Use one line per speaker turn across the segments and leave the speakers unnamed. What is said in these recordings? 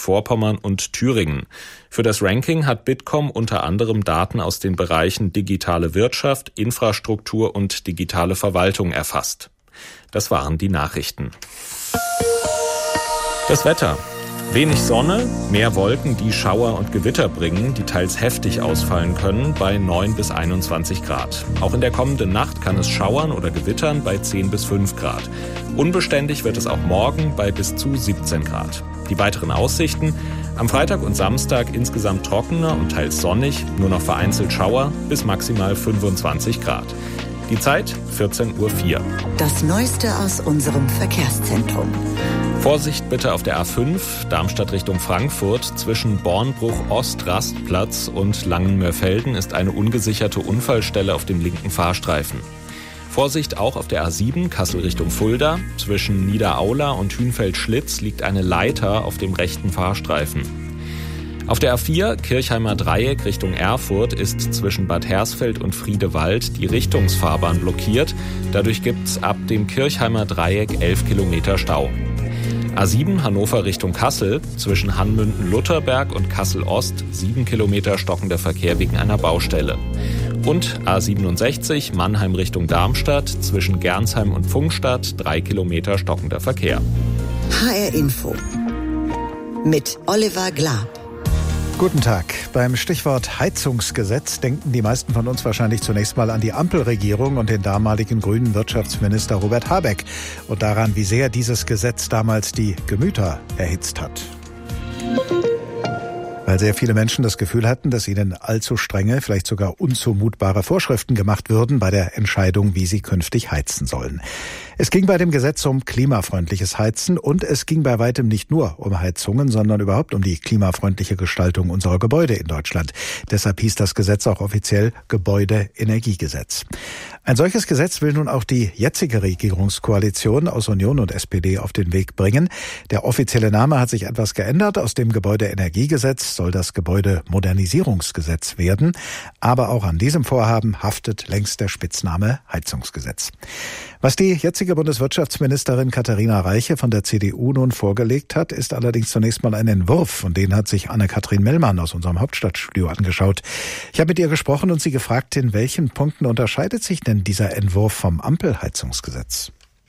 Mecklenburg-Vorpommern und Thüringen. Für das Ranking hat Bitkom unter anderem Daten aus den Bereichen digitale Wirtschaft, Infrastruktur und digitale Verwaltung erfasst. Das waren die Nachrichten. Das Wetter. Wenig Sonne, mehr Wolken, die Schauer und Gewitter bringen, die teils heftig ausfallen können, bei 9 bis 21 Grad. Auch in der kommenden Nacht kann es schauern oder gewittern bei 10 bis 5 Grad. Unbeständig wird es auch morgen bei bis zu 17 Grad. Die weiteren Aussichten: am Freitag und Samstag insgesamt trockener und teils sonnig, nur noch vereinzelt Schauer bis maximal 25 Grad. Die Zeit 14:04 Uhr.
Das Neueste aus unserem Verkehrszentrum.
Vorsicht bitte auf der A5, Darmstadt Richtung Frankfurt. Zwischen Bornbruch Ost, Rastplatz und Langenmörfelden ist eine ungesicherte Unfallstelle auf dem linken Fahrstreifen. Vorsicht auch auf der A7, Kassel Richtung Fulda. Zwischen Niederaula und Hünfeld-Schlitz liegt eine Leiter auf dem rechten Fahrstreifen. Auf der A4, Kirchheimer Dreieck Richtung Erfurt, ist zwischen Bad Hersfeld und Friedewald die Richtungsfahrbahn blockiert. Dadurch gibt's ab dem Kirchheimer Dreieck 11 Kilometer Stau. A7 Hannover Richtung Kassel, zwischen Hanmünden-Lutherberg und Kassel-Ost 7 Kilometer stockender Verkehr wegen einer Baustelle. Und A67 Mannheim Richtung Darmstadt, zwischen Gernsheim und Pfungstadt 3 Kilometer stockender Verkehr.
HR Info mit Oliver Glab.
Guten Tag. Beim Stichwort Heizungsgesetz denken die meisten von uns wahrscheinlich zunächst mal an die Ampelregierung und den damaligen grünen Wirtschaftsminister Robert Habeck und daran, wie sehr dieses Gesetz damals die Gemüter erhitzt hat. Weil sehr viele Menschen das Gefühl hatten, dass ihnen allzu strenge, vielleicht sogar unzumutbare Vorschriften gemacht würden bei der Entscheidung, wie sie künftig heizen sollen. Es ging bei dem Gesetz um klimafreundliches Heizen und es ging bei weitem nicht nur um Heizungen, sondern überhaupt um die klimafreundliche Gestaltung unserer Gebäude in Deutschland. Deshalb hieß das Gesetz auch offiziell Gebäudeenergiegesetz. Ein solches Gesetz will nun auch die jetzige Regierungskoalition aus Union und SPD auf den Weg bringen. Der offizielle Name hat sich etwas geändert. Aus dem Gebäudeenergiegesetz soll das Gebäudemodernisierungsgesetz werden. Aber auch an diesem Vorhaben haftet längst der Spitzname Heizungsgesetz. Was die jetzige Bundeswirtschaftsministerin Katharina Reiche von der CDU nun vorgelegt hat, ist allerdings zunächst mal ein Entwurf. Und den hat sich Anne-Kathrin Mellmann aus unserem Hauptstadtstudio angeschaut. Ich habe mit ihr gesprochen und sie gefragt, in welchen Punkten unterscheidet sich denn dieser Entwurf vom Ampelheizungsgesetz?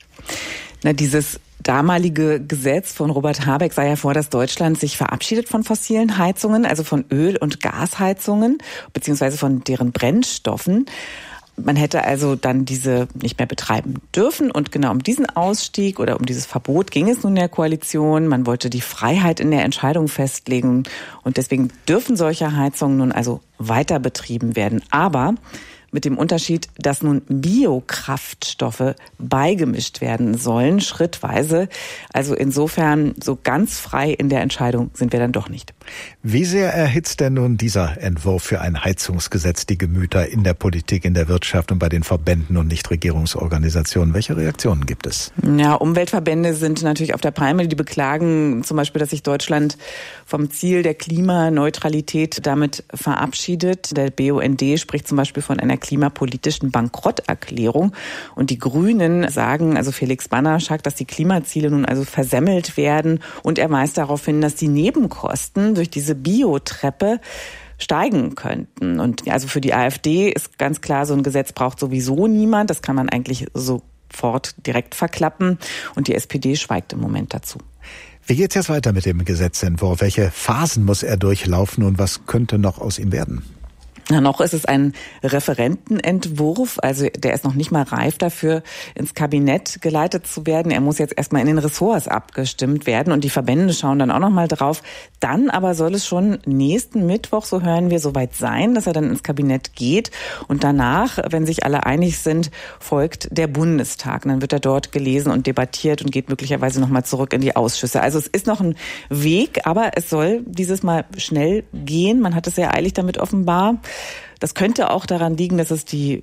Dieses damalige Gesetz von Robert Habeck sah ja vor, dass Deutschland sich verabschiedet von fossilen Heizungen, also von Öl- und Gasheizungen, beziehungsweise von deren Brennstoffen. Man hätte also dann diese nicht mehr betreiben dürfen. Und genau um diesen Ausstieg oder um dieses Verbot ging es nun in der Koalition. Man wollte die Freiheit in der Entscheidung festlegen. Und deswegen dürfen solche Heizungen nun also weiter betrieben werden. Aber mit dem Unterschied, dass nun Biokraftstoffe beigemischt werden sollen, schrittweise. Also insofern so ganz frei in der Entscheidung sind wir dann doch nicht.
Wie sehr erhitzt denn nun dieser Entwurf für ein Heizungsgesetz die Gemüter in der Politik, in der Wirtschaft und bei den Verbänden und Nichtregierungsorganisationen? Welche Reaktionen gibt es?
Ja, Umweltverbände sind natürlich auf der Palme. Die beklagen zum Beispiel, dass sich Deutschland vom Ziel der Klimaneutralität damit verabschiedet. Der BUND spricht zum Beispiel von einer klimapolitischen Bankrotterklärung. Und die Grünen sagen, also Felix Banaschak, dass die Klimaziele nun also versemmelt werden. Und er weist darauf hin, dass die Nebenkosten durch diese Biotreppe steigen könnten. Und also für die AfD ist ganz klar, so ein Gesetz braucht sowieso niemand. Das kann man eigentlich sofort direkt verklappen. Und die SPD schweigt im Moment dazu.
Wie geht's jetzt weiter mit dem Gesetzentwurf? Welche Phasen muss er durchlaufen und was könnte noch aus ihm werden?
Noch ist es ein Referentenentwurf, also der ist noch nicht mal reif dafür, ins Kabinett geleitet zu werden. Er muss jetzt erstmal in den Ressorts abgestimmt werden und die Verbände schauen dann auch noch mal drauf. Dann aber soll es schon nächsten Mittwoch, so hören wir, soweit sein, dass er dann ins Kabinett geht. Und danach, wenn sich alle einig sind, folgt der Bundestag. Und dann wird er dort gelesen und debattiert und geht möglicherweise noch mal zurück in die Ausschüsse. Also es ist noch ein Weg, aber es soll dieses Mal schnell gehen. Man hat es sehr eilig damit offenbar. Das könnte auch daran liegen, dass es die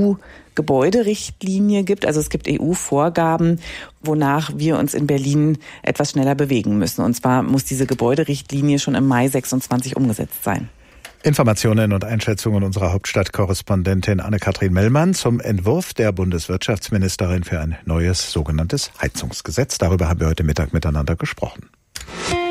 EU-Gebäuderichtlinie gibt. Also es gibt EU-Vorgaben, wonach wir uns in Berlin etwas schneller bewegen müssen. Und zwar muss diese Gebäuderichtlinie schon im Mai 26 umgesetzt sein.
Informationen und Einschätzungen unserer Hauptstadtkorrespondentin Anne-Kathrin Mellmann zum Entwurf der Bundeswirtschaftsministerin für ein neues sogenanntes Heizungsgesetz. Darüber haben wir heute Mittag miteinander gesprochen.